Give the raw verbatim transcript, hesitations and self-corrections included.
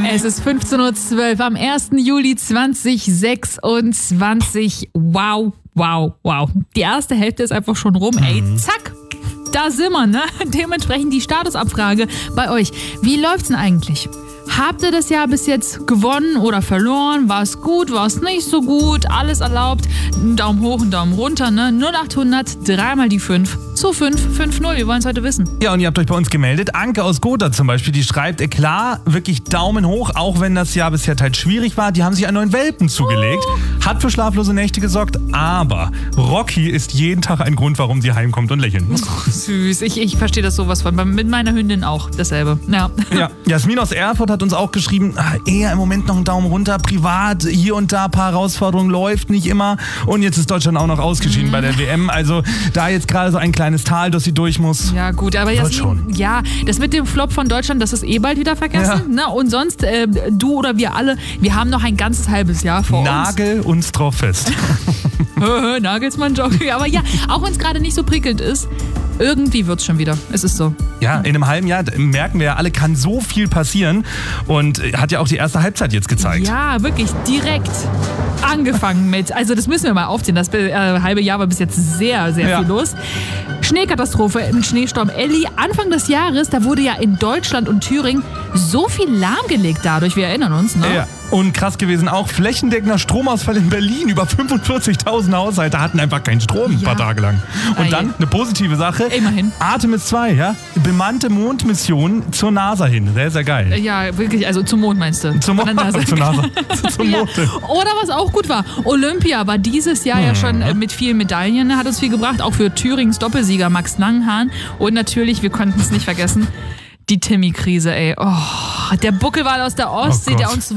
Es ist fünfzehn Uhr zwölf am ersten Juli zweitausendsechsundzwanzig. Wow, wow, wow. Die erste Hälfte ist einfach schon rum. Ey, zack. Da sind wir, ne? Dementsprechend die Statusabfrage bei euch. Wie läuft's denn eigentlich? Habt ihr das Jahr bis jetzt gewonnen oder verloren? War es gut, war es nicht so gut? Alles erlaubt? Ein Daumen hoch, ein Daumen runter, ne? null achthundert, dreimal die fünf zu fünf fünf null. Wir wollen es heute wissen. Ja, und ihr habt euch bei uns gemeldet. Anke aus Gotha zum Beispiel, die schreibt, äh, klar, wirklich Daumen hoch, auch wenn das Jahr bisher teils schwierig war. Die haben sich einen neuen Welpen zugelegt, Oh. hat für schlaflose Nächte gesorgt, aber Rocky ist jeden Tag ein Grund, warum sie heimkommt und lächeln muss. Süß, ich, ich verstehe das sowas von. Mit meiner Hündin auch dasselbe. Ja. Ja, Jasmin aus Erfurt hat uns auch geschrieben, ah, eher im Moment noch einen Daumen runter, privat, hier und da ein paar Herausforderungen, läuft nicht immer. Und jetzt ist Deutschland auch noch ausgeschieden mhm. bei der W M. Also da jetzt gerade so ein kleines Tal, das sie durch muss. Ja gut, aber Wird Jasmin, schon. ja, das mit dem Flop von Deutschland, das ist eh bald wieder vergessen. Ne? Und sonst, äh, du oder wir alle, wir haben noch ein ganzes halbes Jahr vor Nagel uns drauf fest. uns. Nagelsmann Jockey. Aber ja, auch wenn es gerade nicht so prickelnd ist, irgendwie wird's schon wieder. Es ist so. Ja, in einem halben Jahr merken wir ja alle, kann so viel passieren. Und hat ja auch die erste Halbzeit jetzt gezeigt. Ja, wirklich direkt angefangen mit. Also das müssen wir mal aufziehen. Das äh, halbe Jahr war bis jetzt sehr, sehr Ja. viel los. Schneekatastrophe im Schneesturm Elli. Anfang des Jahres, da wurde ja in Deutschland und Thüringen so viel lahmgelegt dadurch. Wir erinnern uns, ne? Ja. Und krass gewesen auch, flächendeckender Stromausfall in Berlin. Über fünfundvierzigtausend Haushalte hatten einfach keinen Strom ein Ja. paar Tage lang. Und Ei. dann eine positive Sache. Immerhin. Artemis zwei, ja? Bemannte Mondmission zur NASA hin. Sehr, sehr geil. Ja, wirklich, also zum Mond meinst du? Zum Von der Mond. NASA. Zur NASA. Zum Ja. Mond. Oder was auch gut war, Olympia war dieses Jahr ja schon äh, mit vielen Medaillen, hat uns viel gebracht, auch für Thürings Doppelsieger Max Langhahn. Und natürlich, wir konnten es nicht vergessen, die Timmy-Krise, ey. Oh, der Buckelwal aus der Ostsee, Oh der Gott. uns